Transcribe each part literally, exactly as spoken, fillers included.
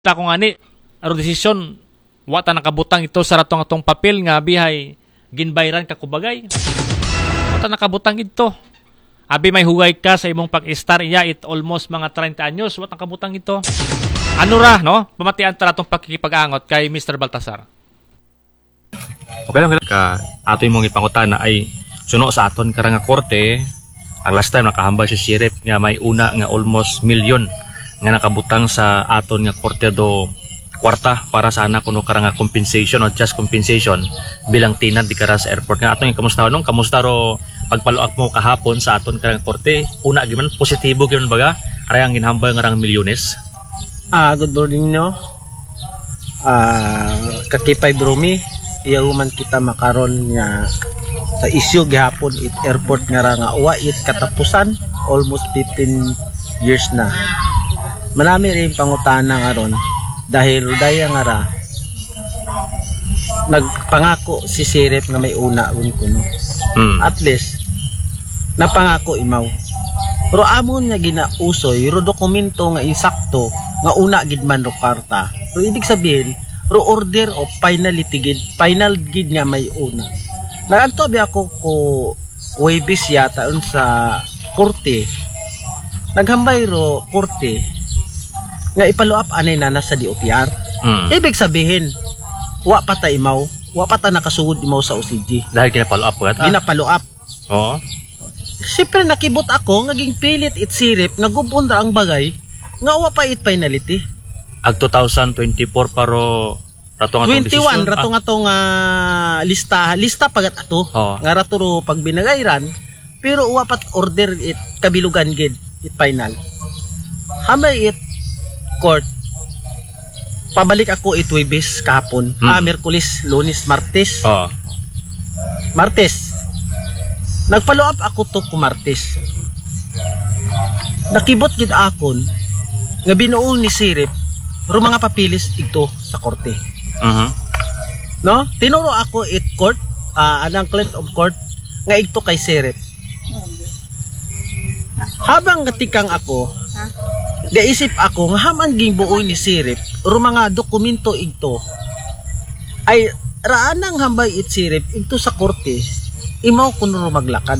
Ta ko ngani aro desisyon wa ta nakabutang ito sa ratong atong papel nga bihay ginbayran ka kubagay. Wa ta nakabutang ito. Abi may hugay ka sa imong pag-star iya it almost mga thirty anyos wa ta nakabutang ito. Ano ra no? Pamatian ta ratong pakikipag-angot kay Mister Baltasar. Okay lang ka ato imong ipangutana ay suno sa aton karang nga korte. Ang last time nakahambal si sheriff nga may una nga almost million nga nakabutang sa aton nga korte do kwarta para sana kuno karang nga compensation o just compensation bilang tinad di kara sa airport nga aton nga kamusta nung kamusta ro pagpaluak mo kahapon sa aton karang korte una giman positibo gyud baga aray ang ginhambal nga rang milyones. Ah, good morning no. Ah, kakipay Brumi, iya man kita makaron nga sa issue gihapon it airport nga ra nga wa it katapusan almost fifteen years na. Marami rin pangutana nga ron dahil daya nga ra nagpangako si sheriff nga may una ron kuno. Hmm. At least napangako imaw. Pero amon nga ginausoy ro dokumento nga insakto nga una gid man ro karta. Pero ibig sabihin ro order of finality gid final gid nga may una. Nagadto bi ako ko Webis yata un sa korte. Naghambay ro korte nga ipalo up anay na nasa D O T R. Mm. Ibig sabihin wa pa ta imaw, wa pa ta nakasugod imaw sa O C G. Dahil kinapalo up ka ta. Ginapalo up. Oo. Siyempre nakibot ako ngaging pilit it sirip nagubon ra ang bagay nga wa pa it finality. Ag twenty twenty-four paro ratong atong twenty-one desisyon. rato nga tong uh, lista lista pagat ato. Oo. Nga rato ro pag binagayran pero wa pat order it kabilugan gid it final. Hamay it court pabalik ako it Webis kahapon. Hmm. Ah, Miyerkules, Lunes, Martes. Oo. Martes. Nagfollow up ako to ku Martes. Nakibot gid akon nga binuol ni Sirip ro mga papilis ito sa korte. Mhm. No? Tinuro ako it court, uh, anang clerk of court nga ito kay Sirip. Habang gatikang ako, gaisip ako nga hamang gingbuoy ni Sirip ro mga dokumento ito ay raanang hambay it Sirip ito sa korte imaw kuno maglakad.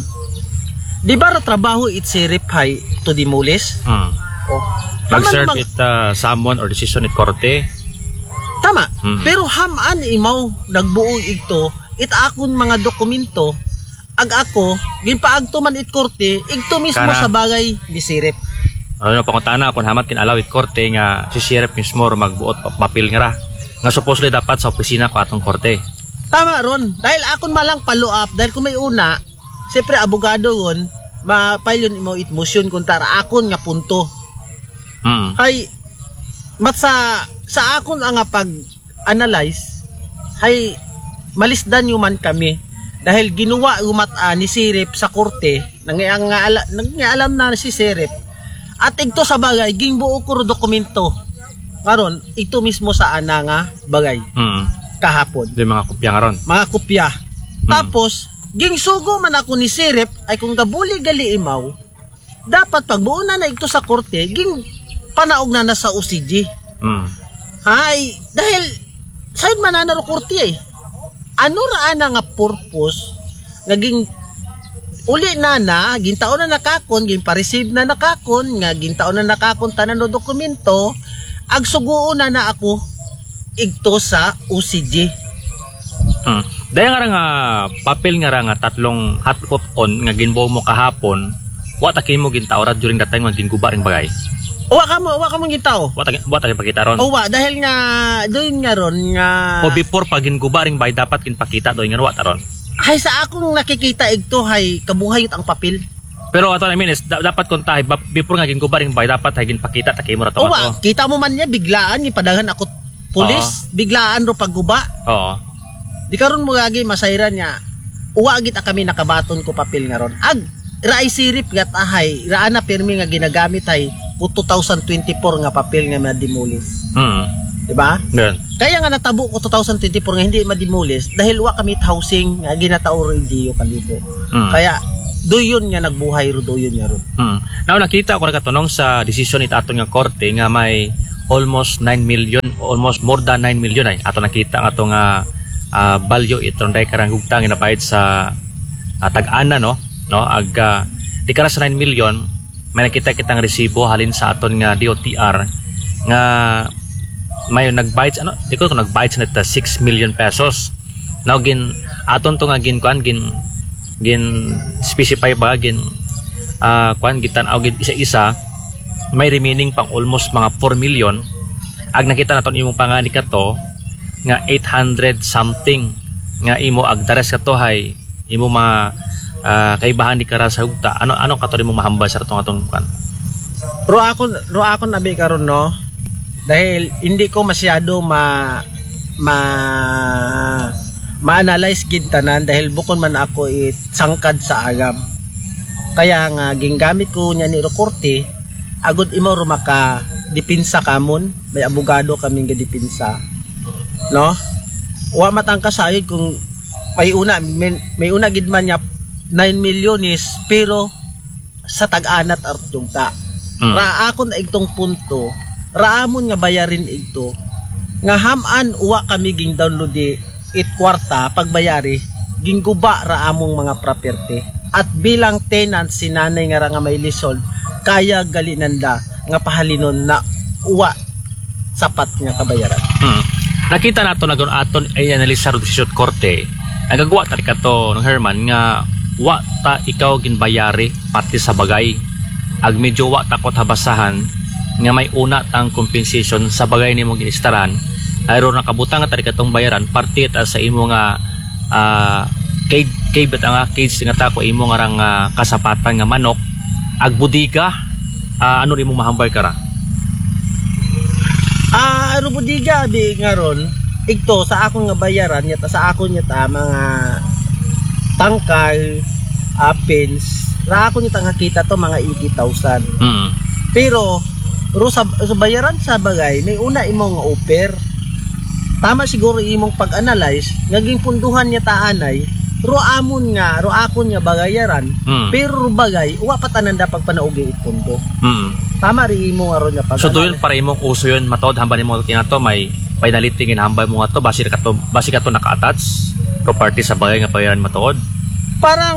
Di ba ra trabaho it Sirip hay to demolish? Mm. Oh. Mag-serve Haman it uh, someone or decision it korte. Tama. Mm. Pero haman imaw nagbuo ito it akon mga dokumento ag ako ginpaagto man it korte igto mismo Kana. sa bagay ni Sirip. Ano na pangutana kung hamat kinalaw it korte nga si sheriff mismo ro magbuot of mapil nga ra. Nga supposedly dapat sa opisina ko atong korte. Tama ron. Dahil akon malang follow up dahil kung may una, siyempre abogado ron, ma-file yun mo it motion kung tara akon nga punto. Mm. Hay mat sa sa akon ang nga pag-analyze hay malisdan yung man kami dahil ginawa umat uh, ni Sirip sa korte nang nga ala, alam na si Sirip at ito sa bagay gingbuo ko ro dokumento karon ito mismo sa ana nga bagay Mm. kahapon Di mga kopya nga ron. mga kopya tapos gingsugo man ako ni Sirip ay kung gabuli gali imaw dapat pagbuo na na ito sa korte ging panaog na na sa O C G. Mm. Ay, dahil sa'yo mananaro korte eh. Ano raan na nga purpose naging uli na na, gintaon na nakakon, ginpa-receive na nakakon, nga gintaon na nakakon tanan no dokumento, ag suguon na na ako igto sa O C G. Mm. Dahil nga ra nga papel nga ra nga tatlong hot pot on nga ginbuo mo kahapon, wa ta mo gintawrat during that time nga ginguba ring bagay. Uwa ka mo, uwa ka mong gitaw. Wa ta wa ta pakita ron. Uwa, dahil nga, doon nga ron nga... O before pag ginguba ring bagay dapat ginpakita doy nga wa ta ron. Hay sa akong nakikita igto hay kabuhayot ang papel. Pero ato I mean is da- dapat kun tayo before nga ginguba ring bagay dapat hay ginpakita ta kay mo ra to. Uwa, kita mo man niya, biglaan, ipadagan ako pulis, biglaan ro pagguba. Oo. Di karon mo gagi masayran niya. Uwa gid kami nakabaton ko papel nga ron. Ag raay sirip gat ahay, raana pirmi nga ginagamit hay ku two thousand twenty-four nga papel nga ma-demolish. Mm. Di ba? Then, Kaya nga natabo ko two thousand twenty-four nga hindi ma-demolish dahil wa kami housing nga ginatao ro Dio kanito. Mm. Kaya doyon nga nagbuhay ro doyon nga ron. Hmm. Now nakita ko nakatunong sa desisyon it aton nga korte nga may almost nine million, almost more than nine million ay ato nakita nga ato nga uh, value itong day karang hugtang ginabayad sa uh, tag-ana no no ag uh, di kara sa nine million may nakita kitang resibo halin sa aton nga D O T R nga may nagbayad ano di ko kung nagbayad sa neta six million pesos now gin aton to nga gin kuan gin gin specify ba gin uh, kuan gitan aw gid isa-isa may remaining pang almost mga four million ag nakita naton imong pangani kato nga eight hundred something nga imo ag dares kato hay imo ma uh, kaibahan di kara sa hugta ano ano kato mo mahambal sa atong atong kan Ro ako ro ako nabi karon no dahil hindi ko masyado ma ma ma-analyze gid tanan dahil bukod man ako it sangkad sa agam kaya nga gingamit ko nya ni ro korte agud imo ro maka dipinsa kamon may abogado kaming gadipinsa no wa matang kasayod kung may una may, may una gid man nya nine million is pero sa tag-anat artong ta mm. ra akon na igtong punto raamon nga bayarin igto nga haman uwa kami ging download di it kwarta pagbayari ging guba raamong mga property at bilang tenant sinanay nga ra nga may lisod kaya galinanda nga pahalinon na uwa sapat nga kabayaran. Hmm. Nakita nato na doon aton ay analisa ro desisyon korte. Nagagawa ta kato ng Herman nga wa ta ikaw ginbayari pati sa bagay. Ag medyo wa ta kot habasahan nga may una tang compensation sa bagay nimo ginistaran. Ayro nakabutang ta katong bayaran parte ta sa imo nga uh, kay kay bet nga cage nga ta ko imo nga rang uh, kasapatan nga manok ag budiga uh, ano rin mo mahambay kara ah ano budiga di ngaron igto sa akong nga bayaran yata sa akon yata mga tangkal apins ra akon yata nga kita to mga eighty thousand mm. pero ro sa, sa bayaran sa bagay may una imong nga offer tama siguro imong pag-analyze naging punduhan yata anay ro amon nga ro akon nga bagayaran mm. pero ro bagay uwa pa tanan da pagpanaugi ipundo mm. tama ri imo nga ro nga pag so doon para imong uso yun matod hamba nimo kinato may finality ginahambay mo nga to basi kato basi kato naka-attach property sa bagay nga bayaran matod parang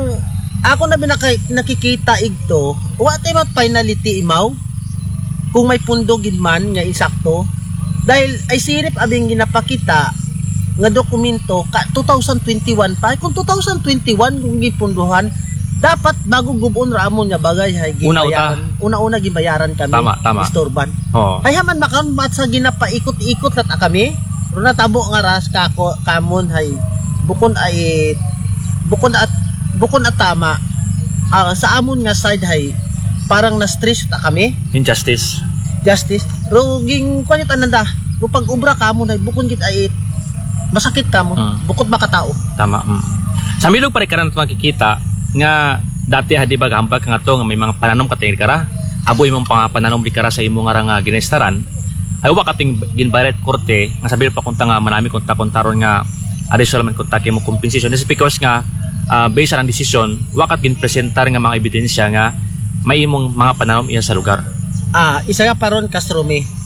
ako na binaka, nakikita igto uwa tay mat finality imaw kung may pundo gid man nga insakto dahil ay sirip abing ginapakita nga dokumento ka twenty twenty-one pa kung twenty twenty-one kung gipunduhan dapat bago gubon ra amon nga bagay hay gibayaran una-una gibayaran kami tama tama istorban oh. Ay haman makan mat sa ginapaikot-ikot lat kami ro natabo nga ras kako kamon hay bukon ay bukon at bukon at tama uh, sa amon nga side hay parang na stress ta kami injustice justice ro ging kuan tananda ro pag ubra kamon hay bukon git ay masakit ka mo, hmm. bukod makatao. Tama. Mm. Sa milog pare karan makikita nga dati hadi ba gahambag nga to nga may mga pananom kating kara. Aboy mong pangapananom di kara sa imo nga nga ginestaran. Ay wa kating ginbayad korte nga sabi pa kunta nga manami kunta kontaron nga additional man kunta kay mo compensation. This is because nga uh, based on decision wa kat ginpresentar nga mga ebidensya nga may imong mga pananom iya sa lugar. Ah, isa nga paron Castrome.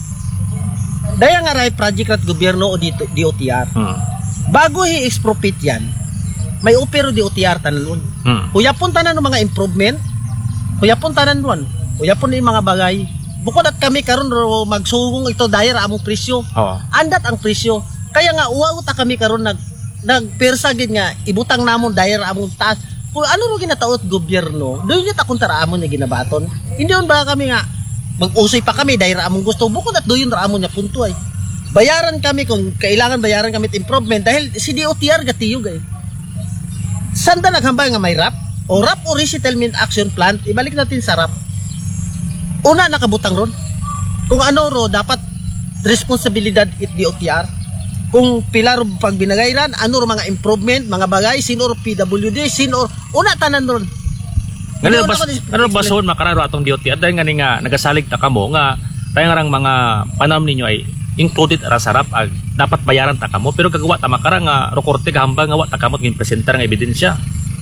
Daya nga ray project rat gobyerno o D O T R. Hmm. Bago i-expropriate yan, may opero D O T R tanan. Hmm. Kuyapon tanan ng mga improvement. Kuyapon tanan nun. Kuyapon yung mga bagay. Bukod at kami karon ro magsugong ito dahil among presyo. Oh. Andat ang presyo. Kaya nga uwa ta kami karon nag nagpersa gid nga ibutang namon dahil among taas. Kung ano ro ginataot gobyerno, doon yun akong taraamon nga ginabaton. Hindi yun ba kami nga mag-usoy pa kami dahil among gusto bukod at doon raamon niya punto ay bayaran kami kung kailangan bayaran kami improvement dahil si D O T R gatiyog ay sanda naghambay nga may R A P o R A P o Resettlement Action Plan ibalik natin sa R A P una nakabutang ron kung ano ro dapat responsibilidad it D O T R kung pilar pag binagayran ano ro mga improvement mga bagay sino ro P W D sino una tanan ron. Ngano bas ngano basahon makararo atong D O T R dahil nga ni nga nagasalig ta kamo nga tayo nga rang mga pananom ninyo ay included ra sa R A P ag dapat bayaran ta kamo pero kagawa ta makara nga ro korte gahambal nga wa ta kamot gin presentar nga ebidensya.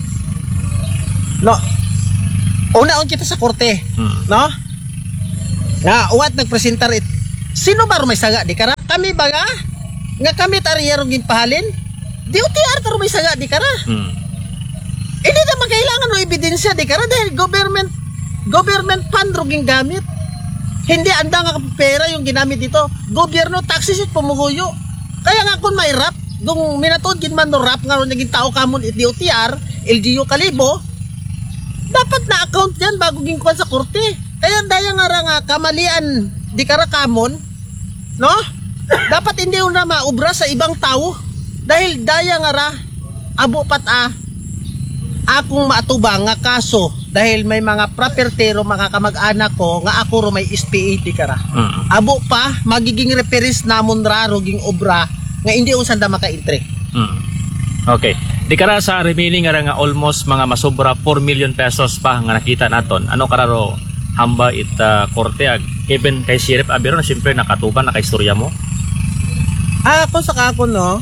No. Una on kita sa korte, hmm. no? Nga uwat nagpresentar it Sino ba may saga di kara? Kami ba nga? Nga kami tariyarong gimpahalin? D O T R taro may saga di kara? Hmm. Hindi naman kailangan ng ebidensya di kara dahil government government fund roging gamit. Hindi anda nga pera yung ginamit dito. Gobyerno taxes it pumuhuyo. Kaya nga kung may rap, kung minatod gin man no rap nga ron naging tao kamon it D O T R, L G U Kalibo, dapat na account yan bago gingkuan sa korte. Kaya daya nga ra nga kamalian di kara kamon, no? Dapat hindi na maubra sa ibang tao dahil daya nga ra abo pat a akong matubang nga kaso dahil may mga propertero mga kamag-anak ko nga ako ro may S P A di kara. Mm. Abo pa magiging referees namon raro ging obra nga hindi usan da maka-intre. Mm. Okay. Di kara sa remaining nga nga almost mga masobra four million pesos pa nga nakita naton. Ano kararo hamba it uh, korte ag even kay Sheriff Abero na siyempre nakatuban na kay istorya mo? Ah, ako sa kako no,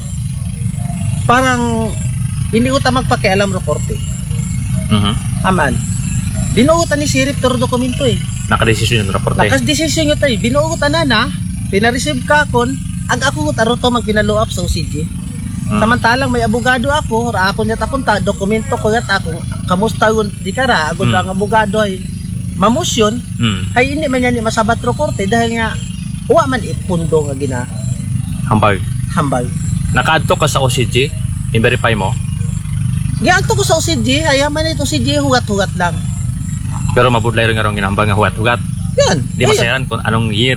parang hindi ko ta magpakialam ro korte. Mhm. Aman. Binuutan ni Sheriff toro dokumento eh. Nakadesisyon yung raporte. Nakas-desisyon nyo tayo. Binuutan na na, pinareceive ka kon, ag ako taro to magpinalo up sa O C G. Hmm. Samantalang may abogado ako, ra ako niya tapunta, dokumento ko yat ako, kamusta yun, di ka ra, agad Hmm. lang abogado ay mamusyon, Mm. ay hindi man yan ni masabat ro korte dahil nga, uwa man ipundo nga gina, Hambal. hambal. Nakaadto ka sa O C G, i-verify mo. Gianto ko sa O C G, ay man ito O C G, hugat-hugat lang. Pero mabudlay rin nga rong ginambang nga hugat-hugat. Yan, Di masayaran kung anong year.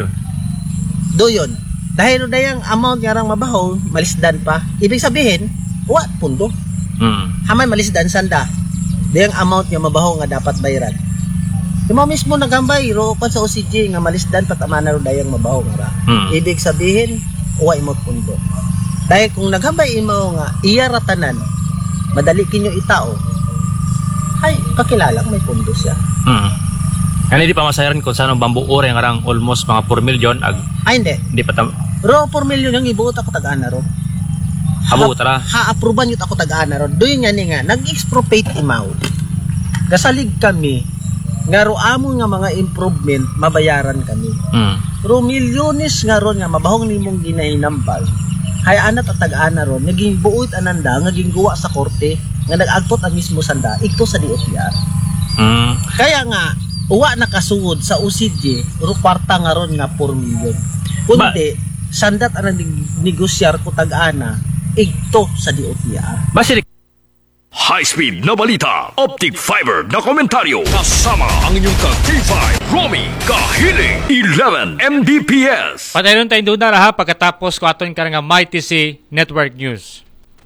do yun. Dahil dayang amount nga rang mabaho, malisdan pa. Ibig sabihin, uwa, pundo. Mm. Hamay malisdan sanda. Dayang amount nga mabaho nga dapat bayaran. Yung mga mismo nagambay, ro pa sa O C G nga malisdan patamana ro dayang mabaho nga ra. Mm. Ibig sabihin, uwa imot pundo. Dahil kung naghambay imo nga iya ratanan, madali kinyo itao. Ay, kakilalang may pundo siya. Mm. Ano di pa masayaran kung saan ang bambu ore nga rang almost mga four million ag Ay, hindi. di pa tam Ro, four million yung ibuot ako tag-ana ro. abo tara. Ha-aproban yun ako tag-ana ro. Doon nga ni nga, nag-expropriate imaw. Kasalig kami, nga ro amon nga mga improvement, mabayaran kami. Mm. Ro milyones nga ron nga mabahong nimong ginahinambal. Kaya anat at tag-ana ron, naging buoy ananda, naging guwa sa korte, nga nag-agtot ang mismo sanda, ito sa D O T R. Mm. Kaya nga, uwa na kasuod sa O C G, ro kwarta nga ron nga four million. Kundi, sandat ang negosyar ko tag-ana, ito sa D O T R. Basi High-speed na balita, optic fiber na komentaryo, kasama ang inyong ka-K five, Romy Kahiling, eleven M B P S. Padayon tayong doon na raha pagkatapos ko aton ka nga Mighty C Network News.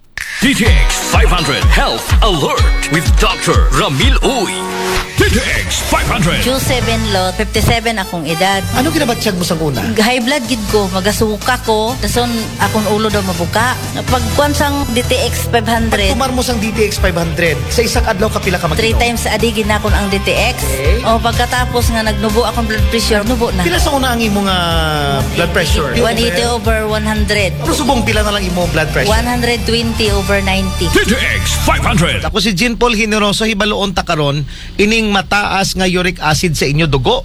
D T X five hundred Health Alert with Doctor Ramil Uy. D T X five hundred. Q seven lot, fifty-seven akong edad. Ano ginabatsyag mo sa una? High blood gid ko, magasuka ko, dason akong ulo daw mabuka. Pagkuan sang D T X five hundred, Kumar mo sang D T X five hundred. Sa isang adlaw kapila ka three mag-inom. times a day gid na akong ang D T X. Okay. O pagkatapos nga nagnubo akong blood pressure, nubo na. Pila sa una ang imong ah, blood pressure? one eighty over one hundred. Ano subong pila na lang imong blood pressure? one twenty over ninety. D T X five hundred. Ako si Jean Paul Generoso, hibaloon ta karon ining mataas nga uric acid sa inyo dugo,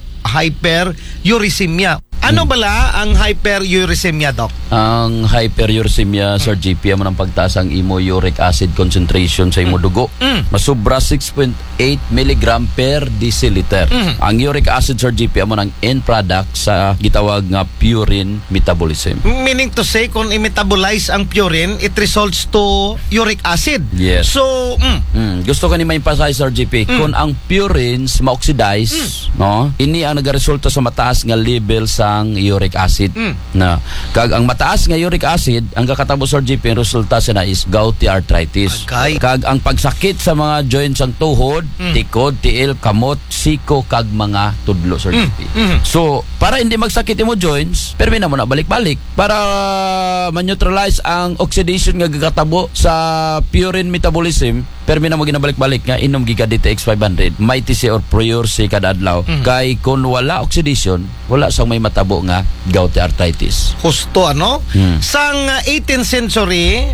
hyperuricemia. Ano bala ang hyperuricemia, Doc? Ang hyperuricemia, Sir G P, mo ng pagtaas ang imo uric acid concentration sa imo dugo. Mm. Masubra six point eight milligram per deciliter. Mm. Ang uric acid, Sir G P, mo ng end product sa gitawag nga purine metabolism. Meaning to say, kung i-metabolize ang purine, it results to uric acid. Yes. So, mm, Mm, gusto ko ni ma-emphasize, Sir G P, kung ang purines ma-oxidize, no, ini ang nagaresulta sa mataas nga level sa uric acid. Mm. Na kag ang mataas nga uric acid, ang kakatabo, Sir G P, ang resulta sa na is gouty arthritis. Agay. Kag ang pagsakit sa mga joints ang tuhod, Mm. tikod, tiil, kamot, siko kag mga tudlo, Sir G P. Mm. So, para hindi magsakit imo joints, permi na mo na balik-balik para ma-neutralize ang oxidation nga gakatabo sa purine metabolism. Permi na mo ginabalik-balik nga inom giga D T X five hundred, Mighty C or Prior C kada adlaw. Mhm. Kay kung wala oxidation, wala sang may matabo nga gouty arthritis. husto ano? Hmm. Sang uh, eighteenth century,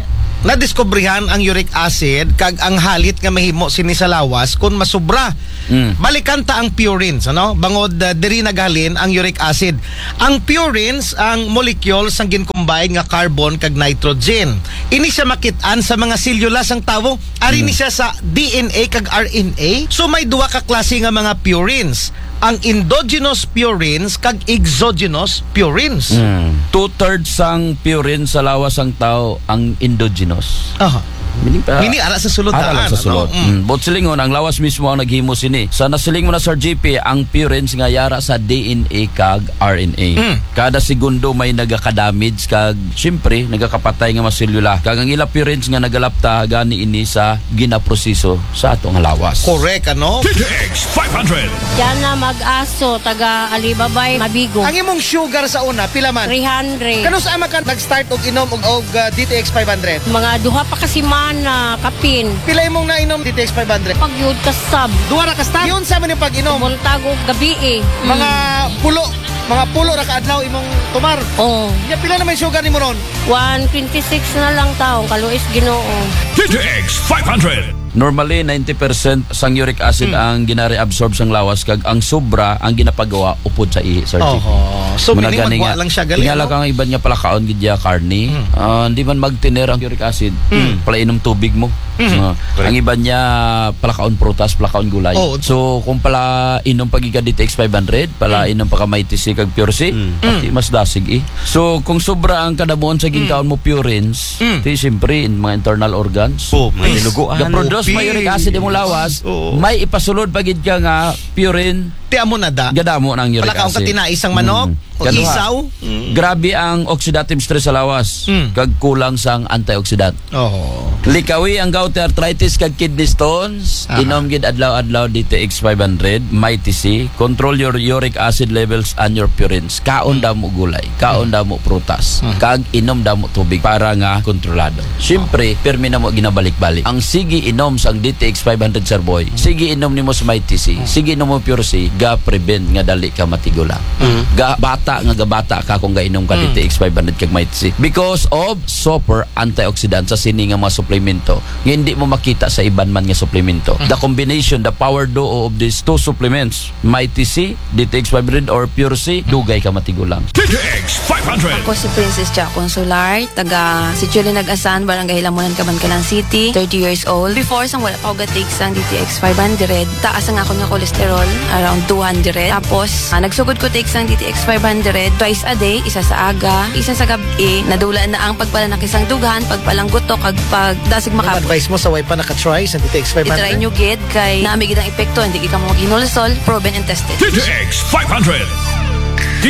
nadiskubrihan ang uric acid kag ang halit nga mahimo sini sa lawas kung masubra. Mm. Balikan ta ang purines, ano? Bangod uh, diri naghalin ang uric acid. Ang purines ang molecules ang gincombine nga carbon kag nitrogen. Ini siya makit-an sa mga cellula sang tawo. Ari ni siya sa D N A kag R N A. So may duwa ka klase nga mga purines. Ang endogenous purines kag exogenous purines. Mm. Two-thirds sang purine sa lawas ang tao ang endogenous. Aha. Meaning, uh, Mini ara sa sulod Ara lang daan, sa sulod. ano? Mm. Mm. Bot silingon, ang lawas mismo ang naghimo sini. Sa nasiling mo na Sir G P, ang purines nga yara sa D N A kag R N A. Mm. Kada segundo may nagaka-damage kag syempre nagakapatay nga mga selula. Kag ang ila purines nga nagalapta gani ini sa ginaproseso sa atong lawas. Correct, ano? D T X five hundred. Yan na mag-aso, taga Alibabay, Mabigo. Ang imong sugar sa una, pila man? three hundred. Kano sa ama ka nag-start og inom og, og uh, D T X five hundred? Mga duha pa kasi mana, kapin. Pila imong nainom D T X five hundred? Pagyud ka sab. Duha ra ka start. Yun sa man yung pag-inom. Buntag og gabi eh. Mga pulo, mga pulo ra ka adlaw imong tumar. Oh, Ya pila na may sugar nimo ron? one twenty-six na lang taong kaluis Ginoo. D T X five hundred. Normally ninety percent sang uric acid ang ginare-absorb sang lawas kag ang sobra ang ginapagawa upod sa ihi, Sir G P. Oh, so Muna meaning gani magwa nga, lang siya gali. tingala ano? kang iban nga palakaon gid ya karni. Ah, hindi man magtiner ang uric acid. Pala inom tubig mo. Ah, ang iban niya palakaon prutas, palakaon gulay. Oh. So kung pala inom pagiga D T X five hundred, pala inom pa ka may T C kag Pure C, pati mas dasig eh. So kung sobra ang kadamuon sa ginkaon mo purines, ti siyempre in mga internal organs. Oh, may Is, niluguan. ga-produce O P. may uric acid imong lawas, Oo. may ipasulod pagid ka nga purine Ti amo na da. gadamo ng uric Palakaon ka acid. tinaisang manok, o Kaduha. isaw. Grabe ang oxidative stress sa lawas. Mm. Kag kulang sang antioxidant. Oh. Likawi ang gout arthritis kag kidney stones. Aha. Inom gid adlaw-adlaw D T X five hundred, may T C. Control your uric acid levels and your purines. Kaon damo gulay, kaon damo prutas, kag inom damo tubig para nga kontrolado. Syempre, permi na mo ginabalik-balik. Ang sige inom sang D T X five hundred, Sir Boy. Sige inom nimo sa may T C. Sige inom mo Pure C, ga prevent nga dali ka matigulang. Ga bata nga gabata ka kung gainom ka D T X five hundred kag may T C. Because of super antioxidant sa sini nga mga suplemento nga hindi mo makita sa iban man nga suplemento. The combination, the power duo of these two supplements, may T C, D T X five hundred or Pure C, dugay ka matigulang. D T X five hundred. Ako si Princess Cha Consular, taga si Chile Nag-asan, Barangay Lamunan, Cabancalan City, thirty years old. Before, sang wala pa ako ga-take sang D T X five hundred, taas ang ako nga cholesterol, around two hundred. Tapos, ah, nagsugod ko take sang D T X five hundred, twice a day, isa sa aga, isa sa gabi, nadula na ang pagpalanaki sang dughan, pagpalanggutok, kag pagdasig Ang makapos. advice mo sa way pa naka-try sa D T X five hundred? I-try nyo gid, kay naamig ang epekto, hindi ka mo mag-inulsol, proven and tested. D T X five hundred.